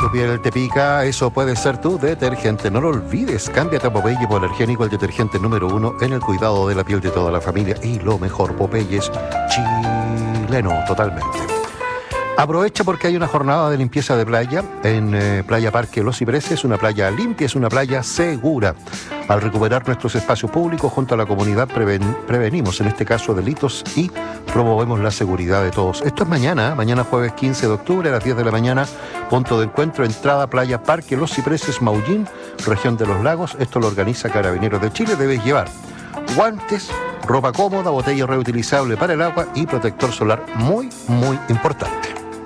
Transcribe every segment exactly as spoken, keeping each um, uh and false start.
tu piel te pica, eso puede ser tu detergente. No lo olvides, cámbiate a Popeye Hipoalergénico, el detergente número uno en el cuidado de la piel de toda la familia. Y lo mejor, Popeye es chileno totalmente. Aprovecha porque hay una jornada de limpieza de playa en eh, Playa Parque Los Cipreses. Una playa limpia, es una playa segura. Al recuperar nuestros espacios públicos junto a la comunidad preven, prevenimos en este caso delitos y promovemos la seguridad de todos. Esto es mañana, mañana jueves quince de octubre a las diez de la mañana. Punto de encuentro, entrada Playa Parque Los Cipreses, Maullín, región de los lagos. Esto lo organiza Carabineros de Chile. Debes llevar guantes, ropa cómoda, botella reutilizable para el agua y protector solar, muy, muy importante.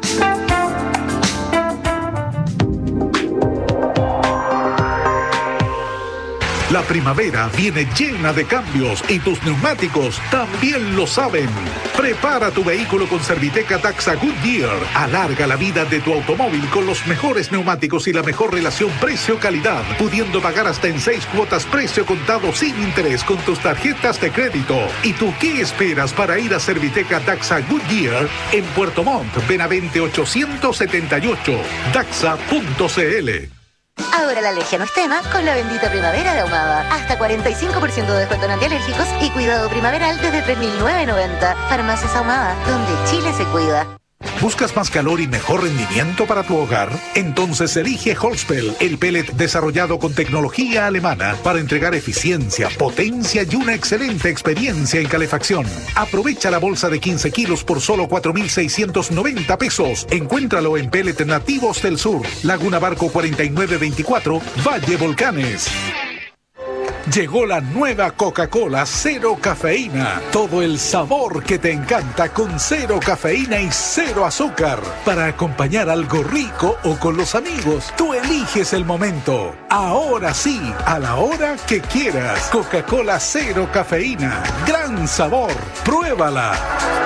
La primavera viene llena de cambios y tus neumáticos también lo saben. Prepara tu vehículo con Serviteca Daxa Goodyear. Alarga la vida de tu automóvil con los mejores neumáticos y la mejor relación precio-calidad, pudiendo pagar hasta en seis cuotas precio contado sin interés con tus tarjetas de crédito. ¿Y tú qué esperas para ir a Serviteca Daxa Goodyear en Puerto Montt, Benavente ochocientos setenta y ocho, daxa punto c l? Ahora la alergia no es tema con la bendita primavera de Ahumada. Hasta cuarenta y cinco por ciento de descuento en antialérgicos y cuidado primaveral desde tres mil novecientos noventa. Farmacias Ahumada, donde Chile se cuida. ¿Buscas más calor y mejor rendimiento para tu hogar? Entonces elige Holzpel, el pellet desarrollado con tecnología alemana para entregar eficiencia, potencia y una excelente experiencia en calefacción. Aprovecha la bolsa de quince kilos por solo cuatro mil seiscientos noventa pesos. Encuéntralo en Pellet Nativos del Sur, Laguna Barco cuarenta y nueve veinticuatro, Valle Volcanes. Llegó la nueva Coca-Cola Cero Cafeína. Todo el sabor que te encanta con cero cafeína y cero azúcar. Para acompañar algo rico o con los amigos, tú eliges el momento. Ahora sí, a la hora que quieras. Coca-Cola Cero Cafeína. Gran sabor. Pruébala.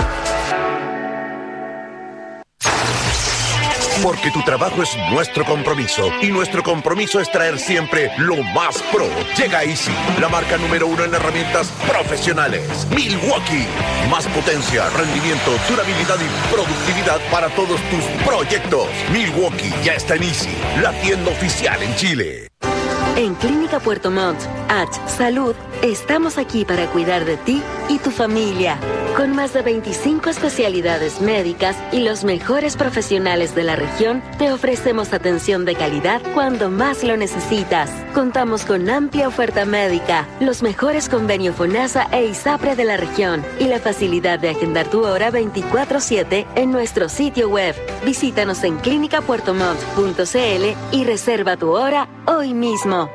Porque tu trabajo es nuestro compromiso y nuestro compromiso es traer siempre lo más pro. Llega Easy, la marca número uno en herramientas profesionales. Milwaukee, más potencia, rendimiento, durabilidad y productividad para todos tus proyectos. Milwaukee ya está en Easy, la tienda oficial en Chile. En Clínica Puerto Montt, H Salud, estamos aquí para cuidar de ti y tu familia. Con más de veinticinco especialidades médicas y los mejores profesionales de la región, te ofrecemos atención de calidad cuando más lo necesitas. Contamos con amplia oferta médica, los mejores convenios FONASA e ISAPRE de la región y la facilidad de agendar tu hora veinticuatro siete en nuestro sitio web. Visítanos en clínica puerto montt punto c l y reserva tu hora hoy mismo.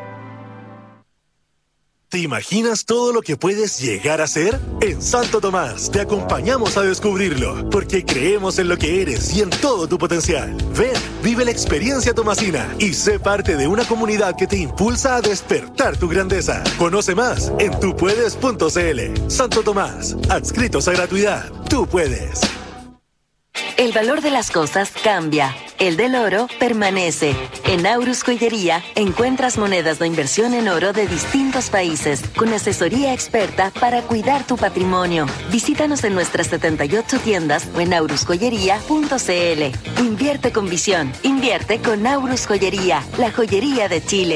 ¿Te imaginas todo lo que puedes llegar a ser? En Santo Tomás te acompañamos a descubrirlo, porque creemos en lo que eres y en todo tu potencial. Ven, vive la experiencia tomasina y sé parte de una comunidad que te impulsa a despertar tu grandeza. Conoce más en tu puedes punto c l. Santo Tomás, adscritos a gratuidad. Tú puedes. El valor de las cosas cambia. El del oro permanece. En Aurus Joyería encuentras monedas de inversión en oro de distintos países, con asesoría experta para cuidar tu patrimonio. Visítanos en nuestras setenta y ocho tiendas o en aurus joyería punto c l. Invierte con visión. Invierte con Aurus Joyería, la joyería de Chile.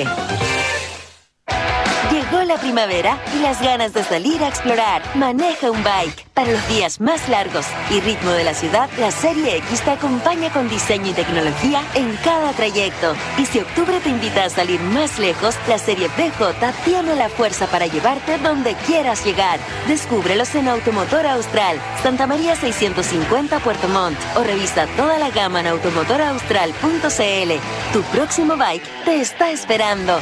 Llegó la primavera y las ganas de salir a explorar. Maneja un bike. Para los días más largos y ritmo de la ciudad, la Serie X te acompaña con diseño y tecnología en cada trayecto. Y si octubre te invita a salir más lejos, la Serie B J tiene la fuerza para llevarte donde quieras llegar. Descúbrelos en Automotor Austral, Santa María seiscientos cincuenta Puerto Montt, o revisa toda la gama en automotor austral punto c l. Tu próximo bike te está esperando.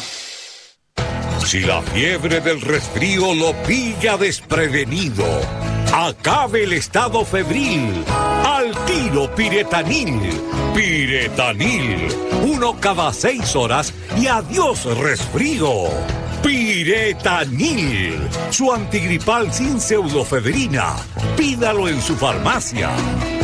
Si la fiebre del resfrío lo pilla desprevenido, acabe el estado febril. Al tiro Piretanil. Piretanil. Uno cada seis horas y adiós resfrío. Piretanil. Su antigripal sin pseudofebrina. Pídalo en su farmacia.